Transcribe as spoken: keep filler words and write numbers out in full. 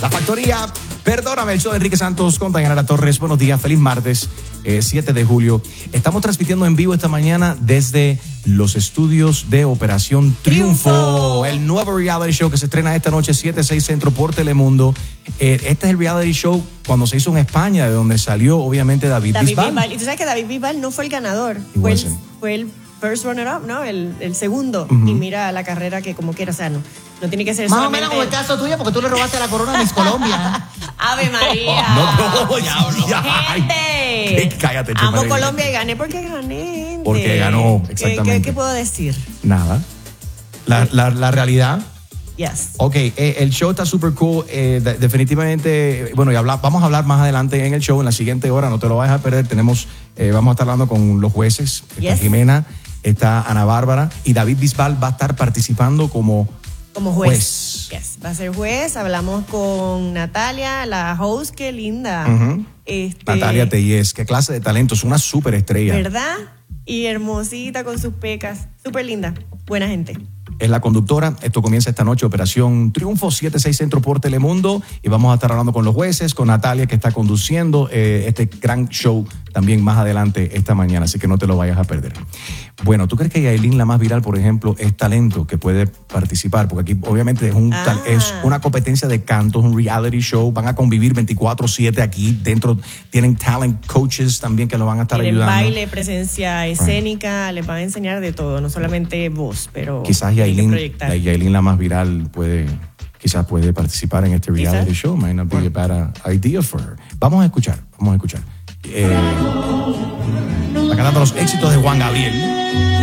La Factoría, perdóname, el show de Enrique Santos con Dayanara Torres. Buenos días, feliz martes, eh, siete de julio. Estamos transmitiendo en vivo esta mañana desde los estudios de Operación Triunfo, Triunfo. El nuevo reality show que se estrena esta noche, siete, seis Centro por Telemundo. Eh, este es el reality show cuando se hizo en España, de donde salió obviamente David, David Bisbal. Bisbal. Y tú sabes que David Bisbal no fue el ganador, fue el, fue el first runner-up, ¿no? El, el segundo. Uh-huh. Y mira la carrera que como quiera, o sea, no, no tiene que ser más solamente... o menos como el caso tuyo, porque tú le robaste la corona a Miss Colombia. ¡Ave María! No, no, diablo. ¡Gente! Cállate, Amo Colombia. Colombia y gané porque gané, gente. Porque ganó, exactamente. ¿Qué, qué, qué puedo decir? Nada. La, la, la realidad... Yes. Ok, eh, el show está súper cool. Eh, de, definitivamente, bueno, y habla, vamos a hablar más adelante en el show, en la siguiente hora, no te lo vayas a perder. Tenemos, eh, vamos a estar hablando con los jueces. Está Yes. Jimena, está Ana Bárbara y David Bisbal va a estar participando como, como juez. juez. Yes. Va a ser juez. Hablamos con Natalia, la host, qué linda. Uh-huh. este, Natalia Tellez, qué clase de talento, es una súper estrella. ¿Verdad? Y hermosita con sus pecas. Súper linda, buena gente. Es la conductora. Esto comienza esta noche, Operación Triunfo, siete seis Centro por Telemundo. Y vamos a estar hablando con los jueces, con Natalia, que está conduciendo eh, este gran show también más adelante esta mañana. Así que no te lo vayas a perder. Bueno, ¿tú crees que Yailin, la más viral, por ejemplo, es talento que puede participar? Porque aquí obviamente es, un, ah. es una competencia de canto, es un reality show. Van a convivir veinticuatro siete aquí dentro. Tienen talent coaches también que lo van a estar Tienen ayudando. baile, presencia escénica, les van a enseñar de todo, no solamente voz, pero... Quizás Yailin, la Yailin, la más viral, puede... Quizás puede participar en este reality ¿Quizás? show. Might not be a bad idea for her. Vamos a escuchar, vamos a escuchar. Eh, está cantando los éxitos de Juan Gabriel.